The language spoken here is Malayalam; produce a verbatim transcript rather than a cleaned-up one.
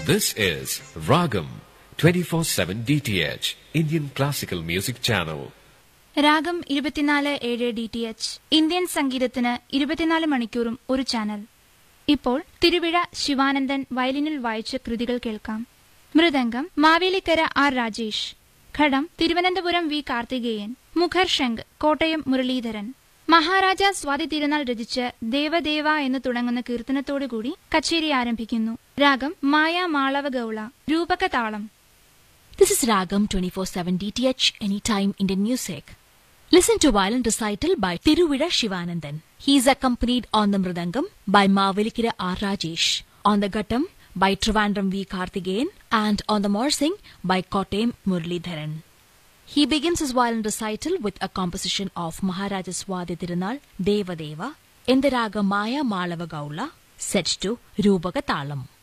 This is Ragam twenty-four seven D T H, Indian Classical Music Channel. രാഗം ഇരുപത്തിനാല് ഏഴ് ഡി ടി എച്ച്, ഇന്ത്യൻ സംഗീതത്തിന് ഇരുപത്തിനാല് മണിക്കൂറും ഒരു ചാനൽ. ഇപ്പോൾ തിരുവിഴ ശിവാനന്ദൻ വയലിനിൽ വായിച്ച കൃതികൾ കേൾക്കാം. മൃദംഗം മാവേലിക്കര ആർ രാജേഷ്, ഘടം തിരുവനന്തപുരം വി കാർത്തികേയൻ, മുഖർശംഖ് കോട്ടയം മുരളീധരൻ. മഹാരാജ സ്വാതി തിരുനാൾ രചിച്ച് ദേവദേവ എന്ന് തുടങ്ങുന്ന കീർത്തനത്തോടുകൂടി കച്ചേരി ആരംഭിക്കുന്നു. രാഗം മായ മാളവ ഗൌള, രൂപക താളം. This is Ragam twenty-four seven D T H, anytime Indian music. Listen to violin recital by Tiruvira Shivanandan. He is accompanied on the mridangam by Mavelikira R. Rajesh, on the ghattam by Trivandrum V. Karthikeyan, and on the morsing by Kottayam Muralidharan. He begins his violin recital with a composition of Maharaja Swati Tirunal Devadeva in the raga Maya Malava Gaula, set to Rupaka Talam.